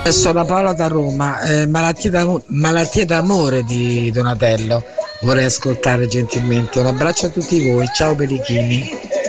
Sono Paola da Roma, malattie d'amore di Donatello. Vorrei ascoltare gentilmente. Un abbraccio a tutti voi, ciao Berichini.